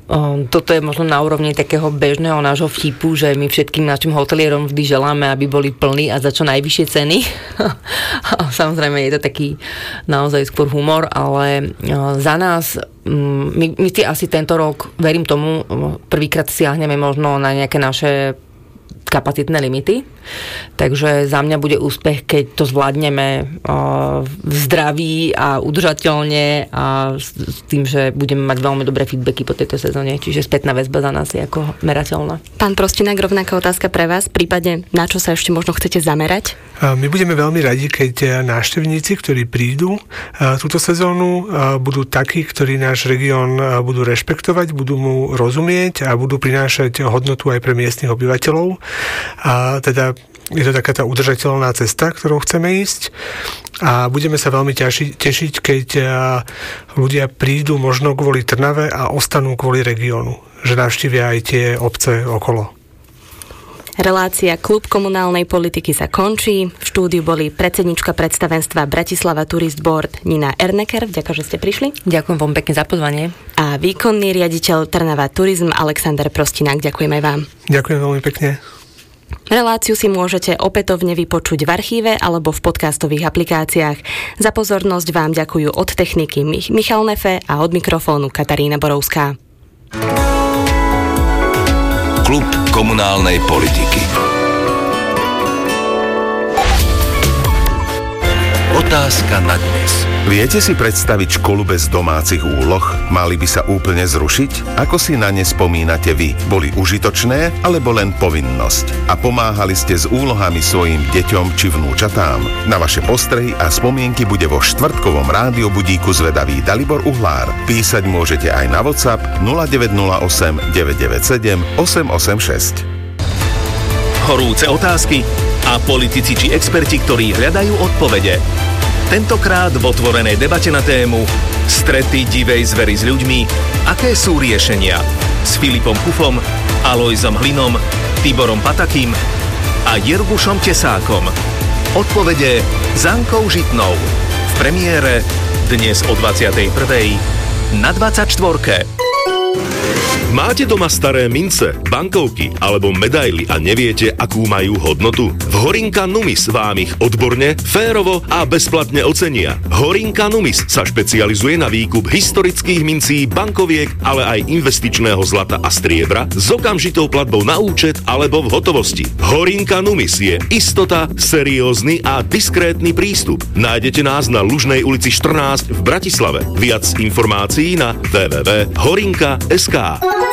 Toto je možno na úrovni takého bežného nášho vtipu, že my všetkým našim hotelierom vždy želáme, aby boli plní a za čo najvyššie ceny. Samozrejme je to taký naozaj skôr humor, ale za nás my si asi tento rok, verím tomu, prvýkrát siahneme možno na nejaké naše kapacitné limity. Takže za mňa bude úspech, keď to zvládneme v zdraví a udržateľne a s tým, že budeme mať veľmi dobré feedbacky po tejto sezóne. Čiže spätná väzba za nás je ako merateľná. Pán Prostinák, rovnaká otázka pre vás. Prípadne na čo sa ešte možno chcete zamerať? My budeme veľmi radi, keď návštevníci, ktorí prídu túto sezónu, budú takí, ktorí náš región budú rešpektovať, budú mu rozumieť a budú prinášať hodnotu aj pre miestnych obyvateľov. A teda je to taká tá udržateľná cesta, ktorou chceme ísť a budeme sa veľmi tešiť, keď ľudia prídu možno kvôli Trnave a ostanú kvôli regiónu, že navštívia aj tie obce okolo. Relácia Klub komunálnej politiky sa končí. V štúdiu boli predsednička predstavenstva Bratislava Tourist Board Nina Erneker. Ďakujem, že ste prišli. Ďakujem veľmi pekne za pozvanie. A výkonný riaditeľ Trnava Turizm Alexander Prostinák. Ďakujem aj vám. Ďakujem veľmi pekne. Reláciu si môžete opätovne vypočuť v archíve alebo v podcastových aplikáciách. Za pozornosť vám ďakujú od techniky Michal Nefe a od mikrofónu Katarína Borovská. Klub komunálnej politiky. Otázka na dnes. Viete si predstaviť školu bez domácich úloh? Mali by sa úplne zrušiť? Ako si na ne spomínate vy? Boli užitočné alebo len povinnosť? A pomáhali ste s úlohami svojim deťom či vnúčatám? Na vaše postrehy a spomienky bude vo štvrtkovom rádiobudíku zvedavý Dalibor Uhlár. Písať môžete aj na WhatsApp 0908 997 886. Horúce otázky a politici či experti, ktorí hľadajú odpovede. Tentokrát v otvorenej debate na tému Strety divej zvery s ľuďmi, aké sú riešenia? S Filipom Kufom, Alojzom Hlinom, Tiborom Patakým a Jirgušom Tesákom. Odpovede s Ankou Žitnou. V premiére dnes o 21. na 24. Máte doma staré mince, bankovky alebo medaily a neviete, akú majú hodnotu? V Horinka Numis vám ich odborne, férovo a bezplatne ocenia. Horinka Numis sa špecializuje na výkup historických mincí, bankoviek, ale aj investičného zlata a striebra s okamžitou platbou na účet alebo v hotovosti. Horinka Numis je istota, seriózny a diskrétny prístup. Nájdete nás na Lužnej ulici 14 v Bratislave. Viac informácií na www.horinka.sk.